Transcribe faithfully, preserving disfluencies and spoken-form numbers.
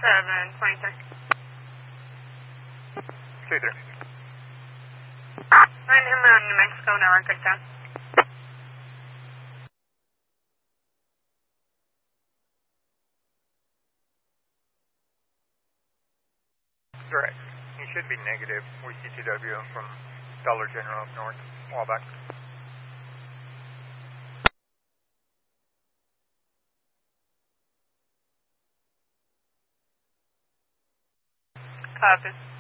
seven twenty-three. two three. Nine Hammer on New Mexico, now we're good down. Direct. You should be negative. We C T W from Dollar General up north, Waback. Copy.